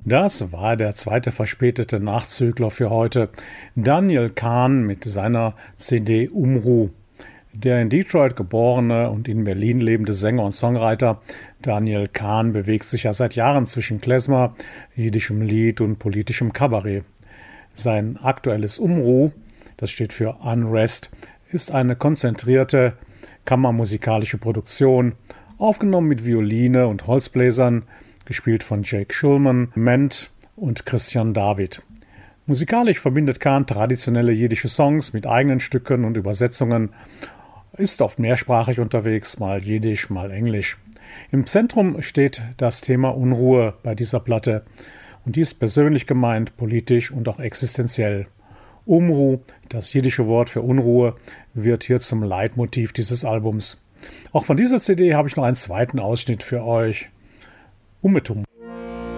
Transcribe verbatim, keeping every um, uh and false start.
Das war der zweite verspätete Nachzügler für heute. Daniel Kahn mit seiner C D Umru. Der in Detroit geborene und in Berlin lebende Sänger und Songwriter Daniel Kahn bewegt sich ja seit Jahren zwischen Klezmer, jiddischem Lied und politischem Kabarett. Sein aktuelles Umru, das steht für Unrest, ist eine konzentrierte kammermusikalische Produktion, aufgenommen mit Violine und Holzbläsern, gespielt von Jake Schulman, Ment und Christian David. Musikalisch verbindet Kahn traditionelle jiddische Songs mit eigenen Stücken und Übersetzungen, ist oft mehrsprachig unterwegs, mal jiddisch, mal englisch. Im Zentrum steht das Thema Unruhe bei dieser Platte und die ist persönlich gemeint, politisch und auch existenziell. Umru, das jiddische Wort für Unruhe, wird hier zum Leitmotiv dieses Albums. Auch von dieser C D habe ich noch einen zweiten Ausschnitt für euch. Ummetum.